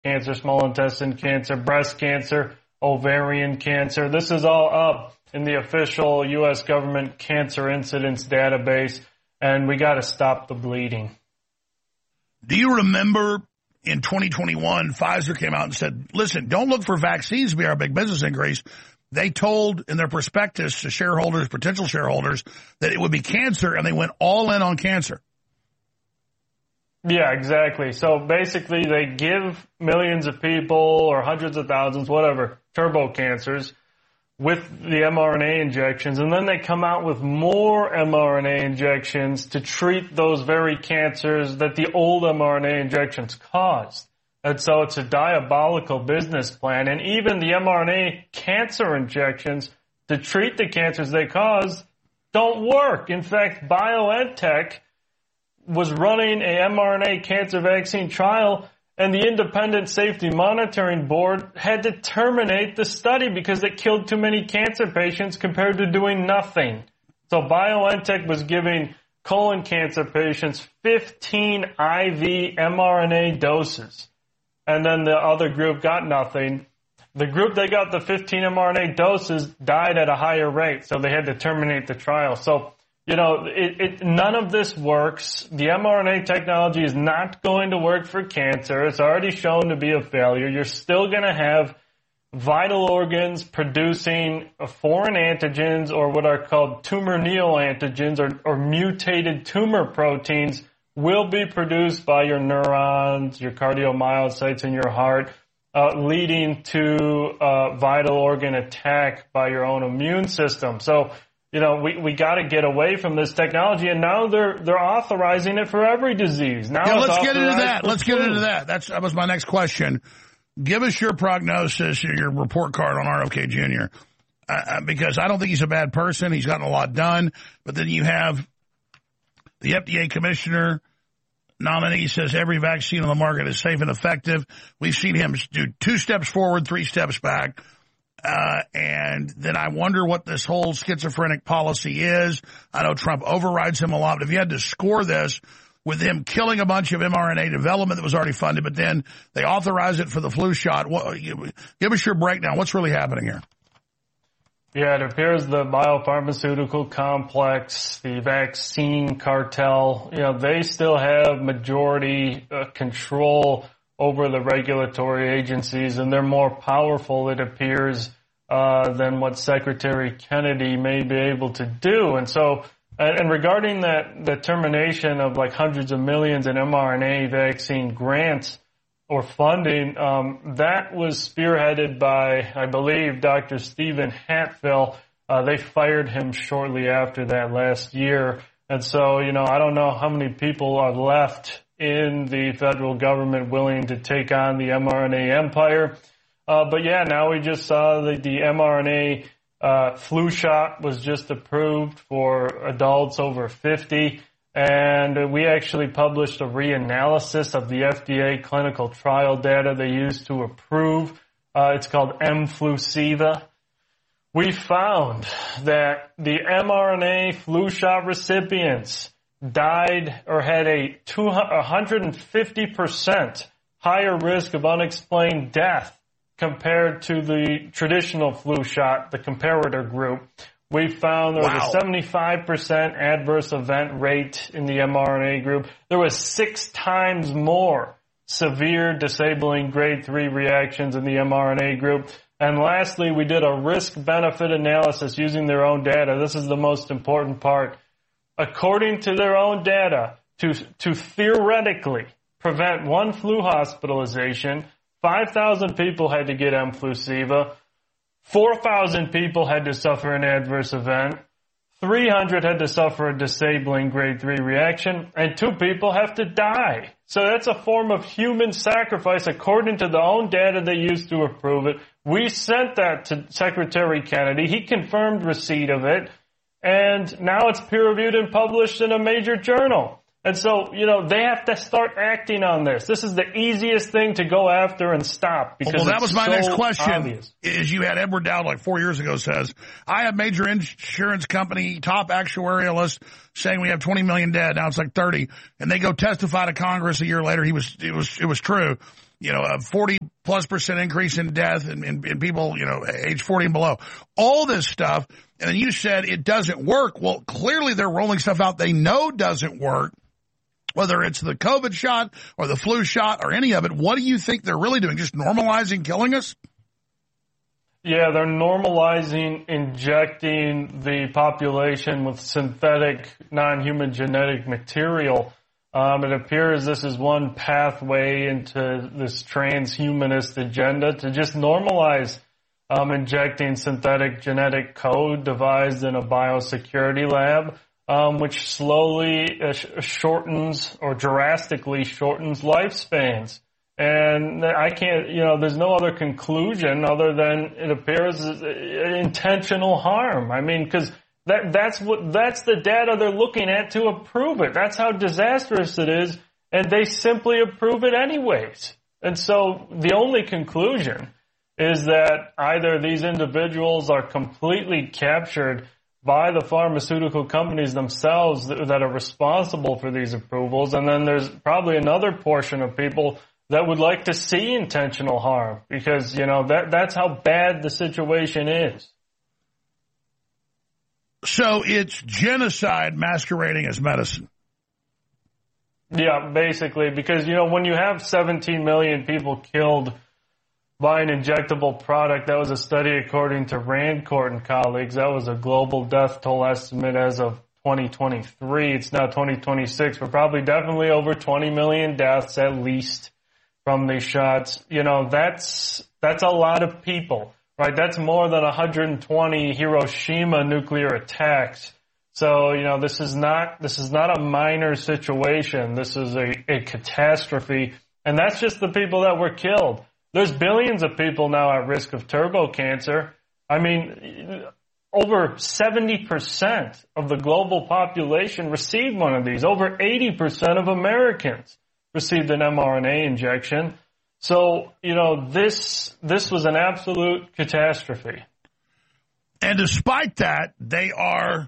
cancer, small intestine cancer, breast cancer, ovarian cancer. This is all up in the official U.S. government cancer incidence database, and we got to stop the bleeding. Do you remember in 2021, Pfizer came out and said, listen, don't look for vaccines to be our big business increase. They told in their prospectus to shareholders, potential shareholders, that it would be cancer, and they went all in on cancer. Yeah, exactly. So basically they give millions of people or hundreds of thousands, whatever, turbo cancers with the mRNA injections, and then they come out with more mRNA injections to treat those very cancers that the old mRNA injections caused. And so it's a diabolical business plan. And even the mRNA cancer injections to treat the cancers they cause don't work. In fact, BioNTech was running a mRNA cancer vaccine trial, and the Independent Safety Monitoring Board had to terminate the study because it killed too many cancer patients compared to doing nothing. So BioNTech was giving colon cancer patients 15 IV mRNA doses. And then the other group got nothing. The group that got the 15 mRNA doses died at a higher rate, so they had to terminate the trial. So, you know, none of this works. The mRNA technology is not going to work for cancer. It's already shown to be a failure. You're still going to have vital organs producing foreign antigens, or what are called tumor neoantigens, or mutated tumor proteins will be produced by your neurons, your cardiomyocytes in your heart, leading to vital organ attack by your own immune system. So, you know, we got to get away from this technology, and now they're authorizing it for every disease. Now yeah, let's get into that. Let's get into that. That was my next question. Give us your prognosis, your report card on RFK Jr., because I don't think he's a bad person. He's gotten a lot done, but then you have the FDA commissioner nominee says every vaccine on the market is safe and effective. We've seen him do 2 steps forward, 3 steps back. And then I wonder what this whole schizophrenic policy is. I know Trump overrides him a lot, but if you had to score this with him killing a bunch of mRNA development that was already funded, but then they authorize it for the flu shot, give us your breakdown. What's really happening here? Yeah, it appears the biopharmaceutical complex, the vaccine cartel, you know, they still have majority control over the regulatory agencies, and they're more powerful, it appears, than what Secretary Kennedy may be able to do. And so, and regarding the termination of like hundreds of millions in mRNA vaccine grants or funding, that was spearheaded by, I believe, Dr. Stephen Hatfill. They fired him shortly after that last year. And so, you know, I don't know how many people are left in the federal government willing to take on the mRNA empire. But yeah, now we just saw the mRNA flu shot was just approved for adults over 50. And we actually published a reanalysis of the FDA clinical trial data they used to approve. It's called mFlusiva. We found that the mRNA flu shot recipients died or had a 150% higher risk of unexplained death compared to the traditional flu shot, the comparator group. We found there was a 75% adverse event rate in the mRNA group. There was 6 times more severe disabling grade 3 reactions in the mRNA group. And lastly, we did a risk-benefit analysis using their own data. This is the most important part. According to their own data, to theoretically prevent one flu hospitalization, 5,000 people had to get mFlusiva. 4,000 people had to suffer an adverse event, 300 had to suffer a disabling grade 3 reaction, and 2 people have to die. So that's a form of human sacrifice according to the own data they used to approve it. We sent that to Secretary Kennedy. He confirmed receipt of it, and now it's peer-reviewed and published in a major journal. And so, you know, they have to start acting on this. This is the easiest thing to go after and stop because well, that was my next question. Obvious. Is you had Edward Dowd like 4 years ago says, I have major insurance company, top actuarialist saying we have 20 million dead. Now it's like 30. And they go testify to Congress a year later. It was true. a 40+% increase in death in people, age 40 and below. All this stuff. And then you said it doesn't work. Well, clearly they're rolling stuff out they know doesn't work, whether it's the COVID shot or the flu shot or any of it. What do you think they're really doing? Just normalizing killing us? Yeah, they're normalizing injecting the population with synthetic, non-human genetic material. It appears this is one pathway into this transhumanist agenda to just normalize injecting synthetic genetic code devised in a biosecurity lab, which slowly shortens or drastically shortens lifespans. And I can't, there's no other conclusion other than it appears intentional harm. I mean, because that's the data they're looking at to approve it. That's how disastrous it is, and they simply approve it anyways. And so the only conclusion is that either these individuals are completely captured by the pharmaceutical companies themselves that are responsible for these approvals, and then there's probably another portion of people that would like to see intentional harm because, that's how bad the situation is. So it's genocide masquerading as medicine. Yeah, basically, because, when you have 17 million people killed by an injectable product, that was a study according to Rancourt and colleagues. That was a global death toll estimate as of 2023. It's now 2026. We're probably definitely over 20 million deaths at least from these shots. That's a lot of people, right? That's more than 120 Hiroshima nuclear attacks. So, this is not a minor situation. This is a catastrophe. And that's just the people that were killed. There's billions of people now at risk of turbo cancer. I mean, over 70% of the global population received one of these. Over 80% of Americans received an mRNA injection. So, this was an absolute catastrophe. And despite that, they got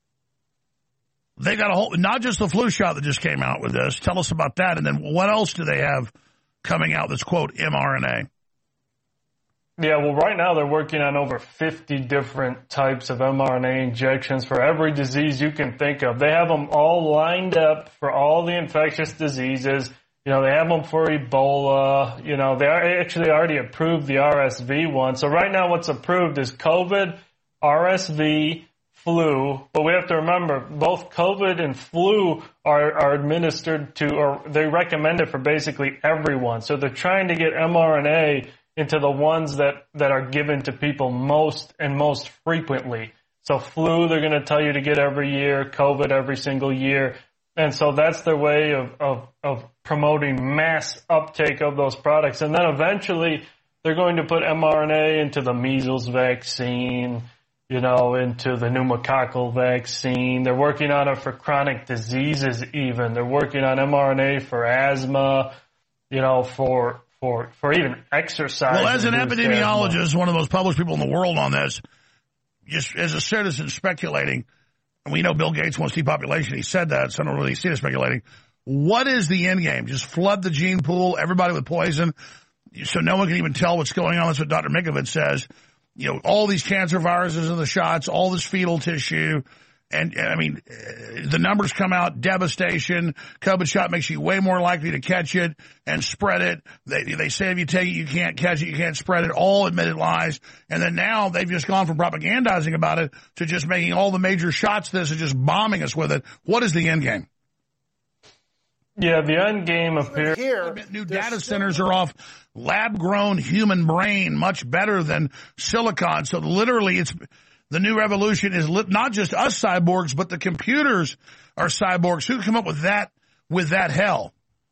a whole, not just the flu shot that just came out with this. Tell us about that. And then what else do they have coming out that's, quote, mRNA? Yeah, well, right now they're working on over 50 different types of mRNA injections for every disease you can think of. They have them all lined up for all the infectious diseases. They have them for Ebola. They actually already approved the RSV one. So right now what's approved is COVID, RSV, flu. But we have to remember, both COVID and flu are administered to, or they recommend it for basically everyone. So they're trying to get mRNA into the ones that are given to people most frequently. So flu, they're going to tell you to get every year, COVID every single year. And so that's their way of promoting mass uptake of those products. And then eventually they're going to put mRNA into the measles vaccine, into the pneumococcal vaccine. They're working on it for chronic diseases even. They're working on mRNA for asthma, for even exercise. Well, as an epidemiologist, one of the most published people in the world on this, just as a citizen speculating, and we know Bill Gates wants depopulation. He said that, so I don't really see it speculating. What is the end game? Just flood the gene pool, everybody with poison, so no one can even tell what's going on. That's what Dr. Mikovits says. All these cancer viruses in the shots, all this fetal tissue. And I mean, the numbers come out, devastation. COVID shot makes you way more likely to catch it and spread it. They say if you take it, you can't catch it, you can't spread it. All admitted lies. And then now they've just gone from propagandizing about it to just making all the major shots this and just bombing us with it. What is the end game? Yeah, the end game appears here. New data centers are off lab-grown human brain, much better than silicon. So literally, the new revolution is not just us cyborgs, but the computers are cyborgs. Who come up with that hell?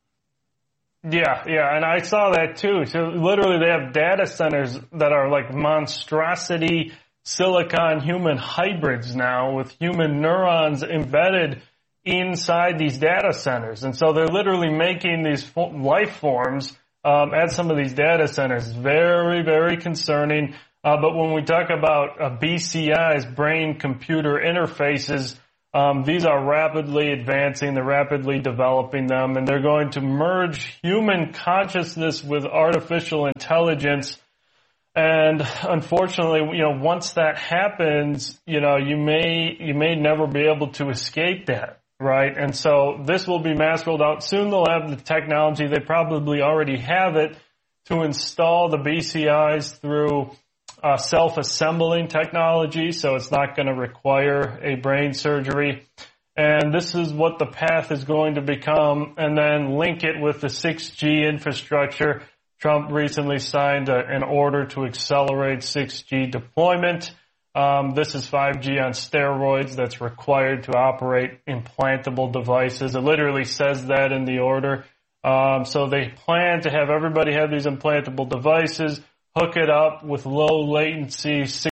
Yeah, and I saw that too. So literally, they have data centers that are like monstrosity silicon human hybrids now with human neurons embedded inside these data centers. And so they're literally making these life forms at some of these data centers. Very, very concerning. But when we talk about BCIs, brain-computer interfaces, These are rapidly advancing, they're rapidly developing them, and they're going to merge human consciousness with artificial intelligence. And unfortunately, once that happens, you may never be able to escape that, right? And so this will be mass rolled out. Soon they'll have the technology, they probably already have it, to install the BCIs through self-assembling technology, so it's not going to require a brain surgery. And this is what the path is going to become, and then link it with the 6G infrastructure. Trump recently signed an order to accelerate 6G deployment. This is 5G on steroids that's required to operate implantable devices. It literally says that in the order. So they plan to have everybody have these implantable devices, hook it up with low latency